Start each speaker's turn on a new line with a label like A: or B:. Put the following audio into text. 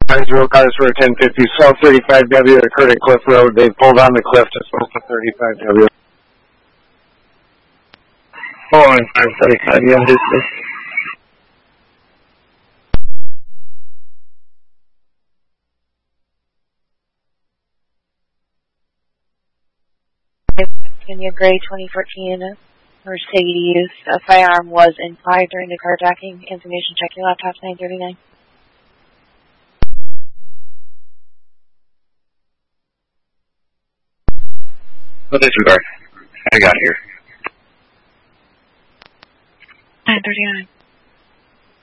A: Row cars for 1050 South 35W at Curtis Cliff Road. They pulled on the cliff to south of 35W.
B: Following 535, yeah, this.
C: Virginia Gray 2014 Mercedes. A firearm was implied during the carjacking. Information check your laptop 939.
B: Well, disregard. I got here.
C: 939.